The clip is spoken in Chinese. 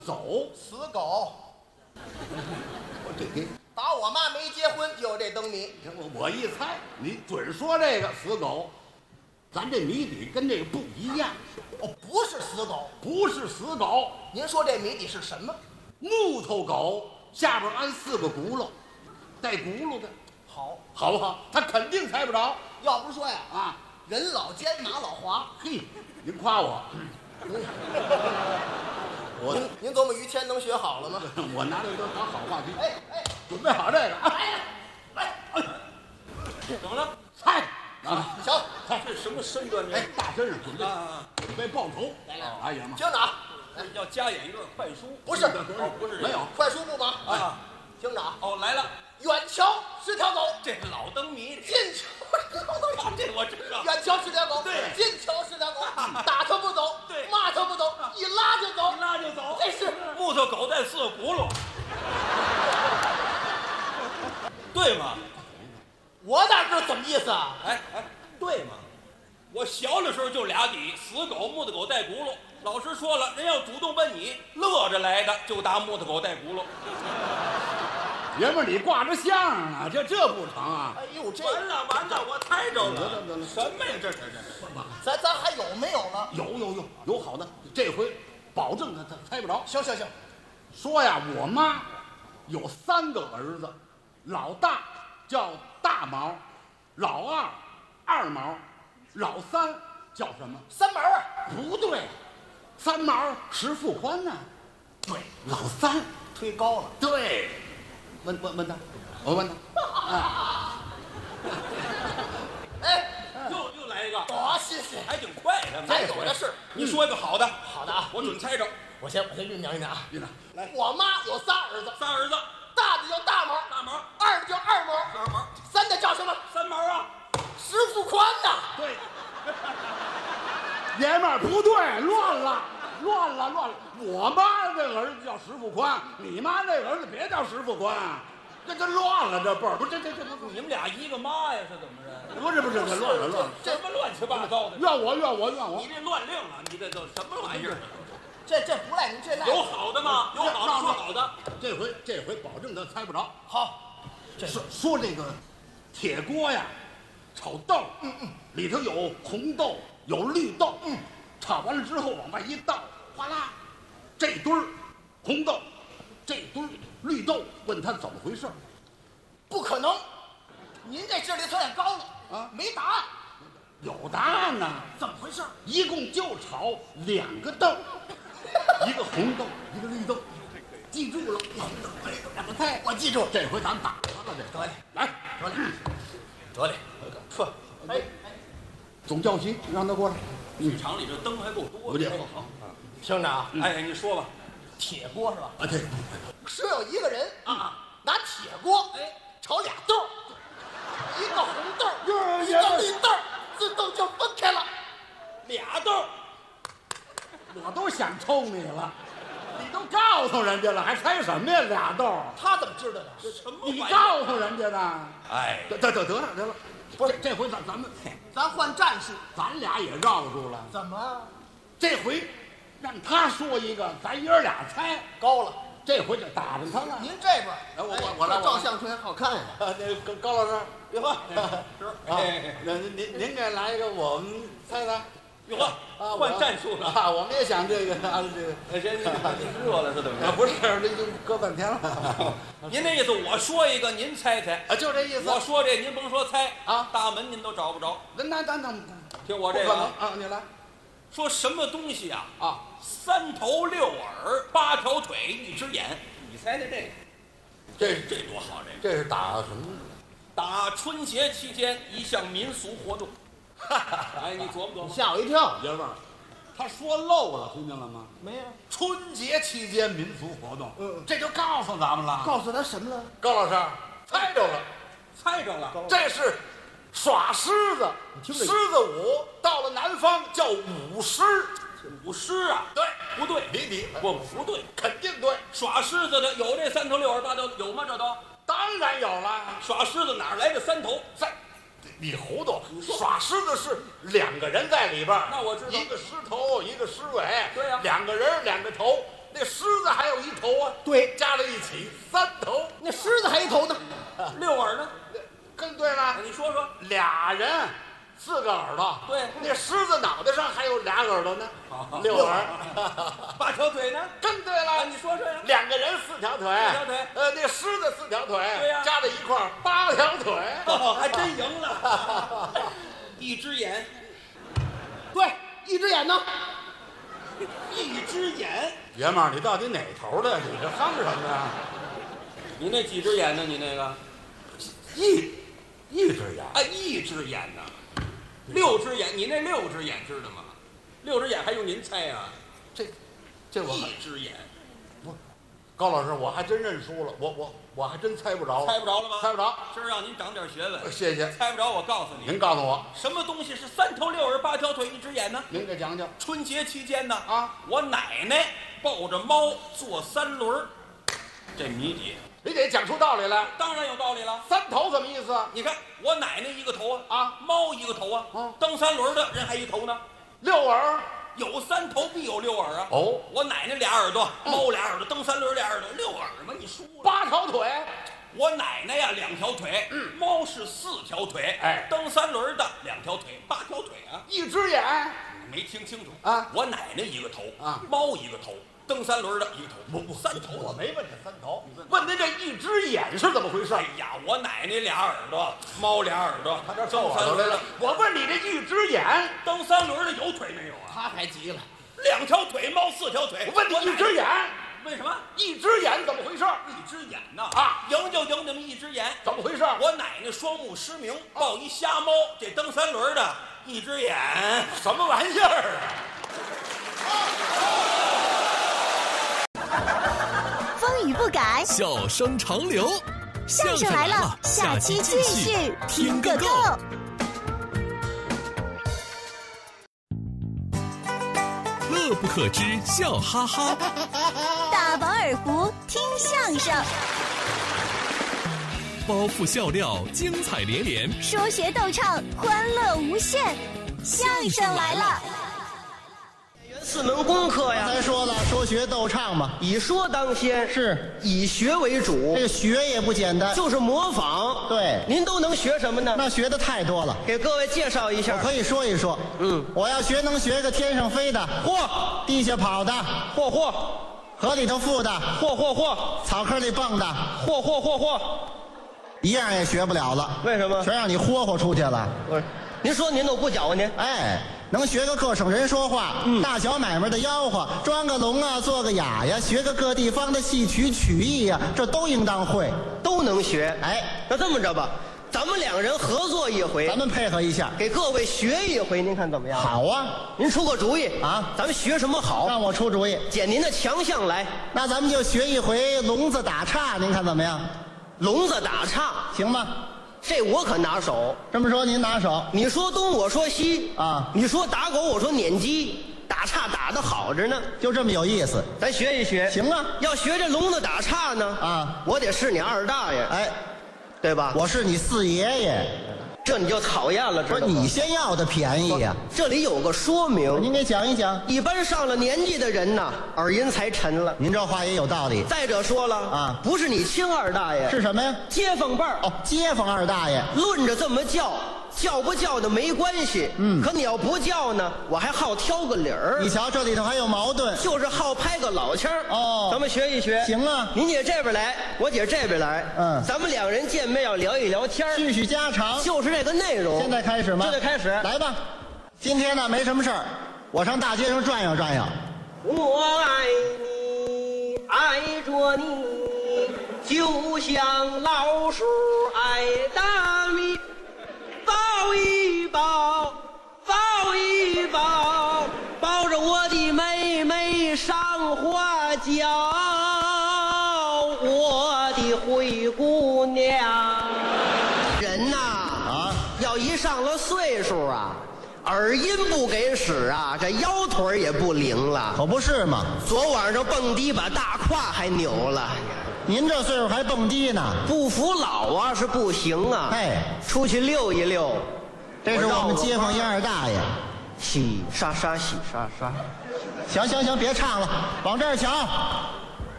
走， 死狗。 我这打我妈没结婚就有这灯谜。 我一猜，你准说这个死狗，咱这谜底跟这个不一样。 哦，不是死狗， 不是死狗， 您说这谜底是什么？ 木头狗下边安4个轱辘，带轱辘的， 好， 好不好？他肯定猜不着要不是说呀， 啊！ 人老奸马老滑。 嘿，您夸我， 您琢磨于谦能学好了吗？ 我拿这都当好话题。 哎， 准备好这个啊！ 来， 怎么了？ 猜啊！ 行， 这什么身段？ 哎，大身上准备啊， 准备报仇。 来哎呀妈！ 听着啊， 要加演一段快书？ 不是， 不是这个没有快书不忙啊。 听着啊， 哦，来了， 远瞧是条狗， 这老灯谜， 近瞧这我知道。 远瞧是条狗， 对近瞧是条狗，打它不走， 对骂它不走，一拉就走， 一拉就走， 这是木头狗带4个轱辘，对吗？ 我哪知道怎么意思啊？ 哎，对吗？我小的时候就俩底，死狗、木头狗带轱辘。老师说了，人要主动问你，乐着来的就答木头狗带轱辘。 爷们儿，你挂着相啊，这不成啊！ 哎呦，这完了，我猜着了。 得了什么呀？这咱还有没有了？ 有好的，这回保证他猜不着。 行， 说呀，我妈有3个儿子，老大叫大毛，老二二毛，老三叫什么？ 三毛啊， 不对，三毛石富宽呢？对，老三推高了。 对，问他，我问他， 哎， 又来一个， 多新鲜！ 还挺快的。 咱有的是。 你说一个好的， 好的啊， 我准猜着。 我先酝酿啊。 来， 我妈有仨儿子， 3儿子， 大的叫大毛， 大毛、 二的叫二毛， 二毛、 三的叫什么？ 三毛啊。 石富宽呐。 对，爷们儿不对，乱了。我妈这儿子叫石富宽，你妈那儿子别叫石富宽，这乱了，这辈儿不这你们俩一个妈呀？是怎么着？ 不是这乱了。 什么乱七八糟的？ 怨我！ 你这乱令啊！你这都什么玩意儿？ 这不赖您，这赖有好的吗？有好的说好的。 这回保证他猜不着。 好。 说这个铁锅呀，炒豆，里头有红豆，有绿豆，炒完了之后往外一倒，哗啦，这堆儿红豆，这堆儿绿豆，问他怎么回事？ 不可能，您这智力测验高了啊， 没答案。 有答案呢， 怎么回事？ 一共就炒2个豆，一个红豆，一个绿豆，记住了，两个菜， 我记住。 这回咱打他了，这得嘞， 来， 得嘞， 说，哎， 总教习让他过来， 剧场里这灯还够多的。 好， 听着啊， 哎，你说吧。 铁锅是吧？ 啊对， 说有一个人啊， 拿铁锅炒俩豆，一个红豆，一个绿豆，自动就分开了。 俩豆， 我都想抽你了，你都告诉人家了，还猜什么呀？俩豆， 他怎么知道的？ 什么你玩意儿？ 告诉人家的。 哎， 得了，不是这回咱们咱换战术。 咱俩也绕住了， 怎么这回让他说一个，咱爷儿俩猜， 高了？ 这回就打着他了。 您这边， 我来照相出来好看呀。 那高老师，别慌是啊，您给来一个，我们猜猜。 哟呵，换战术了。 啊！我们也想这个这个。 这热了是怎么着？ 不是，这就搁半天了。 您那意思，我说一个，您猜猜。 啊，就这意思。 我说这，您甭说猜啊， 大门您都找不着。 那听我这个啊，你来。 说什么东西啊？ 啊 ，3头6耳8条腿1只眼，你猜猜这个？这多好！ 这是打什么？ 打春节期间一项民俗活动。哎，你琢磨琢磨。 吓我一跳。 爷们儿，他说漏了，听见了吗？ 没有。 春节期间民俗活动，这就告诉咱们了。 告诉他什么了？ 高老师猜着了， 猜着了。 这是耍狮子，狮子舞，到了南方叫舞狮。 舞狮啊？ 对， 不对， 你不对， 肯定对。 耍狮子的有这3头6耳8条，有吗？这都当然有了。 耍狮子哪来的3头？ 你糊涂！耍狮子是2个人在里边， 那我知道， 一个狮头，一个狮尾， 对呀， 两个人2个头， 那狮子还有一头啊。 对， 加在一起3头。 那狮子还一头呢。 六耳呢？ 更对了。 你说说， 俩人4个耳朵。 对， 那狮子脑袋上还有俩耳朵呢，6耳。 8条腿呢？ 更对了。 你说说呀。 2个人4条腿。 4条腿。 那狮子4条腿。 对呀。 加在一块8条腿。 还真赢了。1只眼。 对，1只眼呢 ？1只眼。 爷们儿，你到底哪头的？你这哼什么呀？ 你那几只眼呢？你那个一只眼。 啊，1只眼呢？6只眼，你那6只眼知道吗？6只眼还用您猜啊？ 这我 1只眼。 不，高老师，我还真认输了，我还真猜不着。 猜不着了吗？ 猜不着。 今儿让您长点学问。 谢谢。 猜不着，我告诉你。 您告诉我， 什么东西是3头6耳8条腿1只眼呢？ 您给讲讲。 春节期间呢， 我奶奶抱着猫坐3轮，这谜底。 你得讲出道理来。 当然有道理了。 3头什么意思？ 你看我奶奶1个头猫1个头蹬3轮的人还1头呢。 6耳。 有3头必有6耳啊！我奶奶俩耳朵，猫俩耳朵，蹬3轮俩耳朵，6耳嘛，你输了。 8条腿。 我奶奶呀2条腿，猫是4条腿，蹬3轮的2条腿，8条腿啊 ！1只眼。 没听清楚啊！ 我奶奶1个头猫1个头，蹬3轮的1个头，不3头。 我没问这3头，问您这1只眼是怎么回事？ 哎呀，我奶奶俩耳朵，猫俩耳朵， 他这蹬3轮来了。我问你这1只眼， 蹬3轮的有腿没有啊？ 他还急了 ，2条腿，猫4条腿。 我问你1只眼， 为什么 1只眼怎么回事 ？1只眼呢？赢就赢你们1只眼， 怎么回事？ 我奶奶双目失明，抱一瞎猫，这蹬3轮的1只眼， 什么玩意儿啊？风雨不改， 笑声长流。 相声来了，下期继续听个够。 乐不可支，笑哈哈。 大饱耳福，听相声。 包袱笑料，精彩连连。 说学逗唱，欢乐无限。相声来了。 4门功课呀， 咱说了，说学逗唱嘛， 以说当先， 是以学为主。 这个学也不简单， 就是模仿。 对， 您都能学什么呢？ 那学的太多了， 给各位介绍一下。 我可以说一说。我要学，能学个天上飞的，地下跑的，河里头浮的，草坑里蹦的，一样也学不了了。 为什么？ 全让你霍出去了。 不是，您说您都不搅和您。 能学个各省人说话，大小买卖的吆喝，装个聋啊，做个哑呀，学个各地方的戏曲曲艺呀，这都应当会， 都能学。那这么着吧，咱们2人合作一回， 咱们配合一下， 给各位学一回，您看怎么样？ 好啊， 您出个主意啊， 咱们学什么好？ 让我出主意， 捡您的强项来。 那咱们就学一回聋子打岔，您看怎么样？ 聋子打岔行吗？ 这我可拿手。 这么说您拿手， 你说东我说西啊， 你说打狗我说撵鸡，打岔打得好着呢， 就这么有意思。 咱学一学。 行啊， 要学这聋子打岔呢我得是你二大爷，对吧？ 我是你4爷爷， 这你就讨厌了，知道吗？ 不是你先要的便宜呀。 这里有个说明， 您给讲一讲。 一般上了年纪的人呐，耳音才沉了。 您这话也有道理。 再者说了不是你亲二大爷， 是什么呀？ 街坊辈儿。 街坊二大爷。 论着这么叫不叫的没关系，可你要不叫呢，我还好挑个理儿。 你瞧，这里头还有矛盾， 就是好拍个老腔儿。咱们学一学。 行啊， 您姐这边来，我姐这边来，咱们2人见面要聊一聊天， 叙叙家常， 就是这个内容。 现在开始吗？ 现在开始， 来吧。今天呢没什么事儿，我上大街上转悠转悠。 我爱你，爱着你，就像老鼠爱大米。抱一抱，抱一抱，抱着我的妹妹上花轿，我的灰姑娘。人呐，要一上了岁数耳音不给使这腰腿也不灵了。 可不是嘛， 昨晚上蹦迪把大胯还扭了。 您这岁数还蹦迪呢？ 不服老是不行啊！出去溜一溜。 这是我们街坊一二大爷， 洗刷刷，洗刷刷， 行，别唱了，往这儿瞧。